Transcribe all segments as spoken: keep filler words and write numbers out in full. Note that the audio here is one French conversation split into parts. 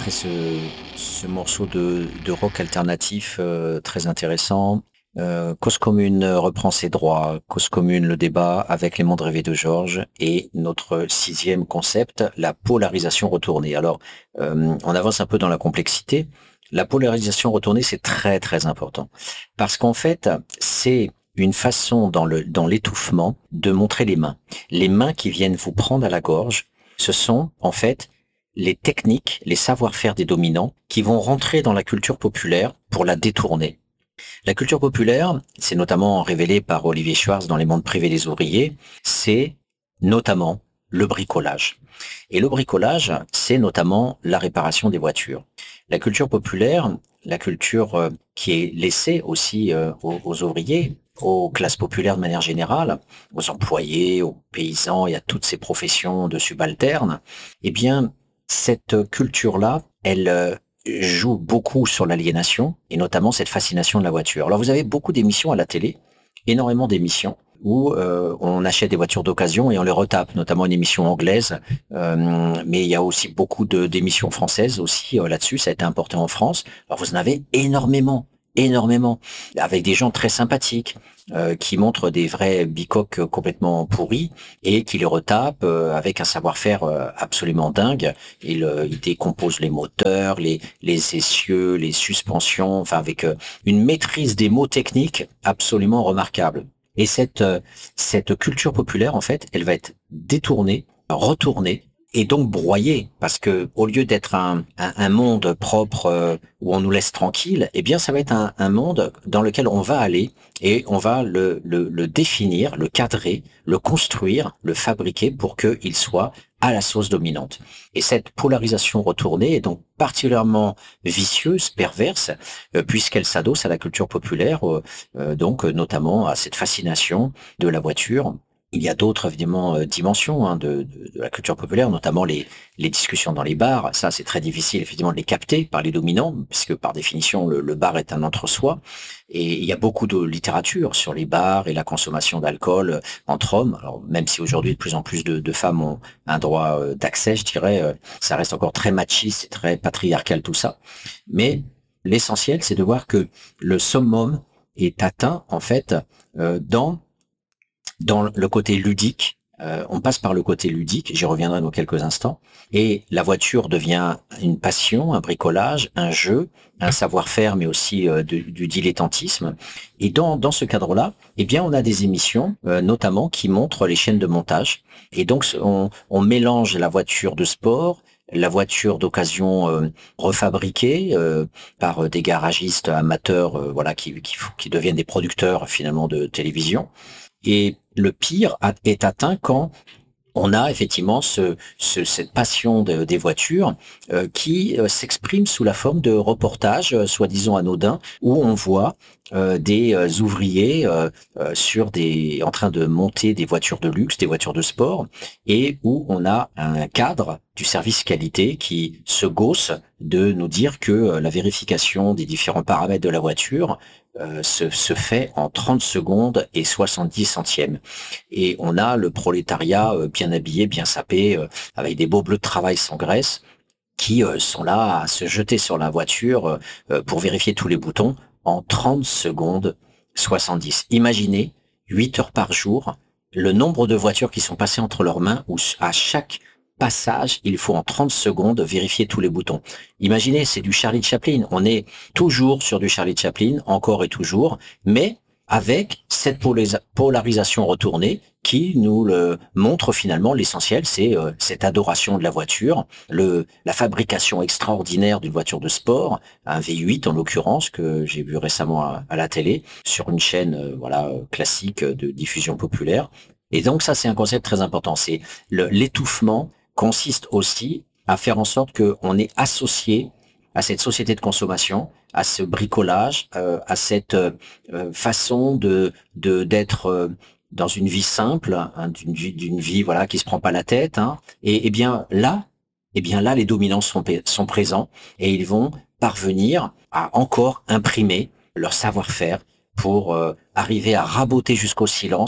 après ce, ce morceau de, de rock alternatif euh, très intéressant. Euh, Cause commune reprend ses droits. Cause commune, le débat avec les mondes rêvés de Georges et notre sixième concept, la polarisation retournée. Alors, euh, on avance un peu dans la complexité. La polarisation retournée, c'est très très important parce qu'en fait, c'est une façon dans le dans l'étouffement de montrer les mains. Les mains qui viennent vous prendre à la gorge, ce sont en fait les techniques, les savoir-faire des dominants qui vont rentrer dans la culture populaire pour la détourner. La culture populaire, c'est notamment révélé par Olivier Schwartz dans Les mondes privés des ouvriers, c'est notamment le bricolage. Et le bricolage, c'est notamment la réparation des voitures. La culture populaire, la culture euh, qui est laissée aussi euh, aux, aux ouvriers, aux classes populaires de manière générale, aux employés, aux paysans et à toutes ces professions de subalternes, eh bien, cette culture-là, elle euh, joue beaucoup sur l'aliénation et notamment cette fascination de la voiture. Alors vous avez beaucoup d'émissions à la télé, énormément d'émissions où euh, on achète des voitures d'occasion et on les retape, notamment une émission anglaise, euh, mais il y a aussi beaucoup de d'émissions françaises aussi euh, là-dessus, ça a été importé en France. Alors vous en avez énormément, énormément, avec des gens très sympathiques, euh, qui montrent des vrais bicoques complètement pourris et qui les retapent euh, avec un savoir-faire euh, absolument dingue. Ils, euh, ils décomposent les moteurs, les, les essieux, les suspensions, enfin avec euh, une maîtrise des mots techniques absolument remarquable. Et cette, euh, cette culture populaire, en fait, elle va être détournée, retournée, et donc broyée, parce que au lieu d'être un, un, un monde propre euh, où on nous laisse tranquille, eh bien, ça va être un, un monde dans lequel on va aller et on va le, le, le définir, le cadrer, le construire, le fabriquer pour qu'il soit à la sauce dominante. Et cette polarisation retournée est donc particulièrement vicieuse, perverse, euh, puisqu'elle s'adosse à la culture populaire, euh, euh, donc euh, notamment à cette fascination de la voiture. Il y a d'autres évidemment euh, dimensions hein, de, de, de la culture populaire, notamment les, les discussions dans les bars. Ça, c'est très difficile effectivement de les capter par les dominants, puisque par définition, le, le bar est un entre-soi. Et il y a beaucoup de littérature sur les bars et la consommation d'alcool euh, entre hommes. Alors même si aujourd'hui de plus en plus de, de femmes ont un droit euh, d'accès, je dirais, euh, ça reste encore très machiste et très patriarcal tout ça. Mais l'essentiel, c'est de voir que le summum est atteint en fait euh, dans dans le côté ludique. Euh, on passe par le côté ludique, j'y reviendrai dans quelques instants, et la voiture devient une passion, un bricolage, un jeu, un savoir-faire, mais aussi euh, du, du dilettantisme. Et dans, dans ce cadre-là, eh bien, on a des émissions, euh, notamment, qui montrent les chaînes de montage. Et donc, on, on mélange la voiture de sport, la voiture d'occasion euh, refabriquée euh, par des garagistes amateurs, euh, voilà, qui, qui, qui deviennent des producteurs finalement de télévision. Et le pire est atteint quand on a effectivement ce, ce, cette passion de, des voitures euh, qui euh, s'exprime sous la forme de reportages euh, soi-disant anodins où on voit euh, des euh, ouvriers euh, euh, sur des en train de monter des voitures de luxe, des voitures de sport, et où on a un cadre du service qualité qui se gausse de nous dire que euh, la vérification des différents paramètres de la voiture euh, se, se fait en trente secondes et soixante-dix centièmes. Et on a le prolétariat euh, bien habillé, bien sapé, euh, avec des beaux bleus de travail sans graisse, qui euh, sont là à se jeter sur la voiture euh, pour vérifier tous les boutons en trente secondes soixante-dix. Imaginez, huit heures par jour, le nombre de voitures qui sont passées entre leurs mains, où à chaque passage, il faut en trente secondes vérifier tous les boutons. Imaginez, c'est du Charlie Chaplin. On est toujours sur du Charlie Chaplin, encore et toujours, mais avec cette polarisation retournée qui nous le montre finalement l'essentiel, c'est euh, cette adoration de la voiture, le la fabrication extraordinaire d'une voiture de sport, un V huit en l'occurrence que j'ai vu récemment à, à la télé sur une chaîne euh, voilà euh, classique de diffusion populaire. Et donc ça c'est un concept très important, c'est le, l'étouffement consiste aussi à faire en sorte que on est associé à cette société de consommation, à ce bricolage, euh, à cette euh, façon de de d'être euh, dans une vie simple, hein, d'une vie, d'une vie voilà qui se prend pas la tête. Hein. Et, et bien là, et bien là, les dominants sont sont présents et ils vont parvenir à encore imprimer leur savoir-faire pour euh, arriver à raboter jusqu'au silence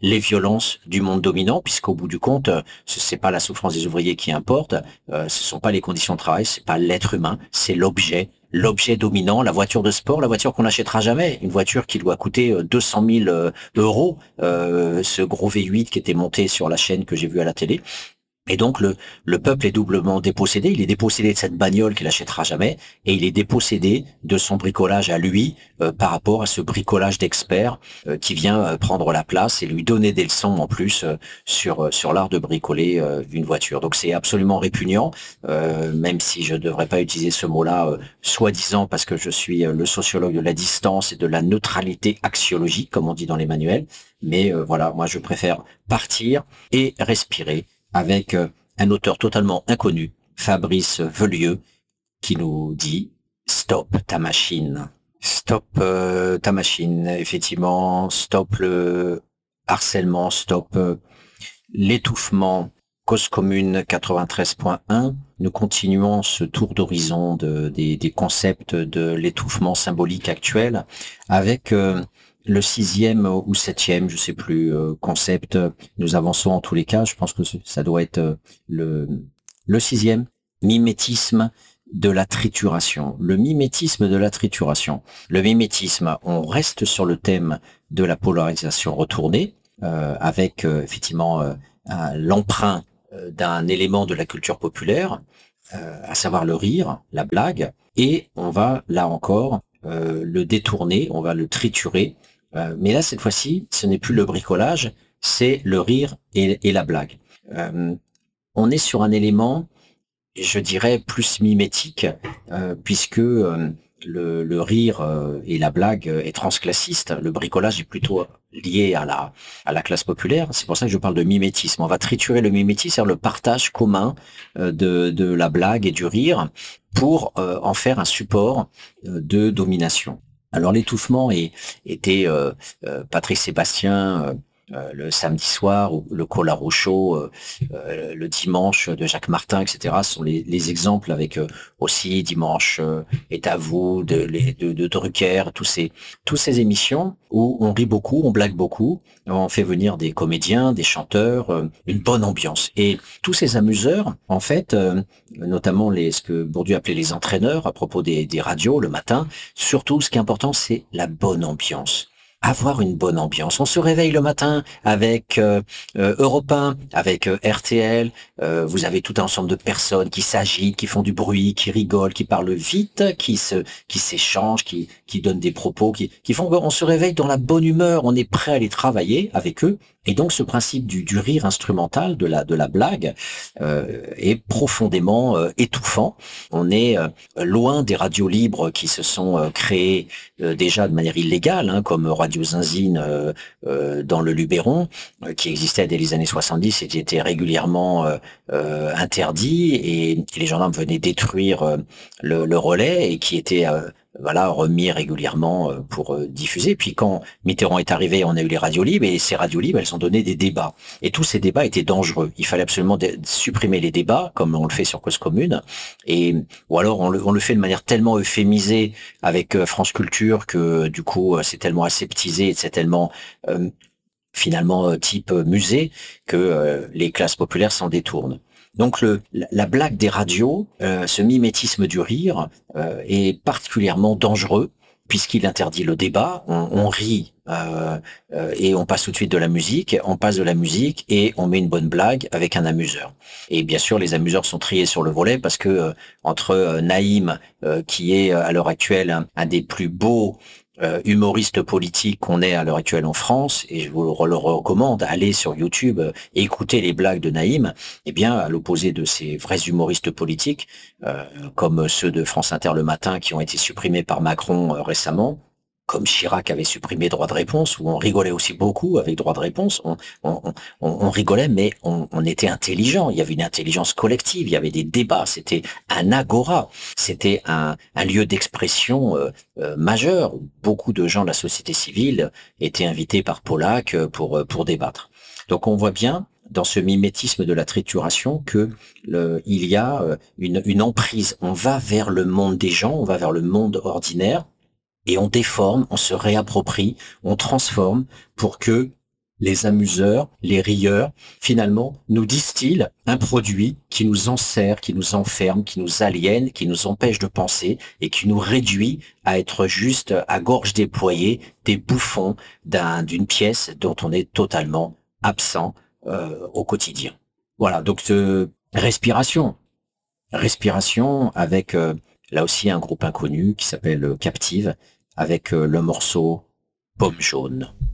les violences du monde dominant, puisqu'au bout du compte, euh, ce c'est pas la souffrance des ouvriers qui importe, euh, ce sont pas les conditions de travail, c'est pas l'être humain, c'est l'objet, l'objet dominant, la voiture de sport, la voiture qu'on n'achètera jamais, une voiture qui doit coûter euh, deux cent mille euh, euros, euh, ce gros V huit qui était monté sur la chaîne que j'ai vu à la télé. Et donc le, le peuple est doublement dépossédé. Il est dépossédé de cette bagnole qu'il achètera jamais, et il est dépossédé de son bricolage à lui euh, par rapport à ce bricolage d'experts euh, qui vient euh, prendre la place et lui donner des leçons en plus euh, sur euh, sur l'art de bricoler euh, une voiture. Donc c'est absolument répugnant, euh, même si je ne devrais pas utiliser ce mot-là, euh, soi-disant parce que je suis euh, le sociologue de la distance et de la neutralité axiologique, comme on dit dans les manuels. Mais euh, voilà, moi je préfère partir et respirer avec euh, un auteur totalement inconnu, Fabrice Veulieu, qui nous dit « Stop ta machine ». Stop euh, ta machine, effectivement, stop le harcèlement, stop euh, l'étouffement. Cause commune quatre-vingt-treize point un, nous continuons ce tour d'horizon de, des, des concepts de l'étouffement symbolique actuel avec euh, le sixième ou septième, je sais plus, euh, concept. Nous avançons en tous les cas. Je pense que ça doit être euh, le, le sixième, mimétisme de la trituration. Le mimétisme de la trituration. Le mimétisme, on reste sur le thème de la polarisation retournée, euh, avec euh, effectivement euh, l'emprunt d'un élément de la culture populaire, euh, à savoir le rire, la blague, et on va, là encore, euh, le détourner, on va le triturer. Euh, mais là, cette fois-ci, ce n'est plus le bricolage, c'est le rire et, et la blague. Euh, on est sur un élément, je dirais, plus mimétique, euh, puisque euh, le, le rire euh, et la blague est transclassiste. Le bricolage est plutôt lié à la, à la classe populaire. C'est pour ça que je parle de mimétisme. On va triturer le mimétisme, c'est-à-dire le partage commun euh, de, de la blague et du rire pour euh, en faire un support euh, de domination. Alors l'étouffement est, était euh, euh, Patrick Sébastien euh, euh, le samedi soir, ou le Collaro Show euh, euh, le dimanche de Jacques Martin, et cetera. Ce sont les, les exemples avec euh, aussi Dimanche euh, est à vous, de, de, de, de Drucker, tous ces, tous ces émissions où on rit beaucoup, on blague beaucoup, on fait venir des comédiens, des chanteurs, euh, une bonne ambiance. Et tous ces amuseurs, en fait, euh, notamment les, ce que Bourdieu appelait les entraîneurs à propos des, des radios le matin, surtout ce qui est important, c'est la bonne ambiance. Avoir une bonne ambiance. On se réveille le matin avec euh, euh, Europe un, avec euh, R T L. Euh, vous avez tout un ensemble de personnes qui s'agitent, qui font du bruit, qui rigolent, qui parlent vite, qui se, qui s'échangent, qui, qui donnent des propos, qui, qui font qu'on se réveille dans la bonne humeur. On est prêt à aller travailler avec eux. Et donc ce principe du, du rire instrumental, de la, de la blague, euh, est profondément euh, étouffant. On est euh, loin des radios libres qui se sont euh, créées euh, déjà de manière illégale, hein, comme Radio Zinzine euh, euh, dans le Luberon, euh, qui existait dès les années soixante-dix et qui était régulièrement euh, euh, interdit, et, et les gendarmes venaient détruire euh, le, le relais, et qui était euh, voilà, remis régulièrement euh, pour euh, diffuser. Puis quand Mitterrand est arrivé, on a eu les radios libres, et ces radios libres, elles ont donné des débats. Et tous ces débats étaient dangereux. Il fallait absolument supprimer les débats, comme on le fait sur Cause Commune, et ou alors on le, on le fait de manière tellement euphémisée avec euh, France Culture que du coup euh, c'est tellement aseptisé, c'est tellement euh, finalement euh, type euh, musée que euh, les classes populaires s'en détournent. Donc le, la, la blague des radios, euh, ce mimétisme du rire, euh, est particulièrement dangereux puisqu'il interdit le débat. On, on rit euh, euh, et on passe tout de suite de la musique, on passe de la musique et on met une bonne blague avec un amuseur. Et bien sûr, les amuseurs sont triés sur le volet parce que euh, entre euh, Naïm, euh, qui est à l'heure actuelle un, un des plus beaux Euh, humoriste politique qu'on est à l'heure actuelle en France, et je vous le, le recommande, allez sur YouTube, euh, écoutez les blagues de Naïm, eh bien, à l'opposé de ces vrais humoristes politiques, euh, comme ceux de France Inter le matin qui ont été supprimés par Macron euh, récemment, comme Chirac avait supprimé droit de réponse, où on rigolait aussi beaucoup avec droit de réponse, on, on, on, on rigolait, mais on, on était intelligent, il y avait une intelligence collective, il y avait des débats, c'était un agora, c'était un, un lieu d'expression euh, euh, majeur, où beaucoup de gens de la société civile étaient invités par Pollack pour, pour débattre. Donc on voit bien, dans ce mimétisme de la trituration, que le, il y a une, une emprise, on va vers le monde des gens, on va vers le monde ordinaire, et on déforme, on se réapproprie, on transforme pour que les amuseurs, les rieurs, finalement, nous distillent un produit qui nous enserre, qui nous enferme, qui nous aliène, qui nous empêche de penser et qui nous réduit à être juste à gorge déployée des bouffons d'un, d'une pièce dont on est totalement absent euh, au quotidien. Voilà, donc euh, respiration. Respiration avec euh, là aussi un groupe inconnu qui s'appelle euh, Captive avec euh, le morceau Pomme jaune.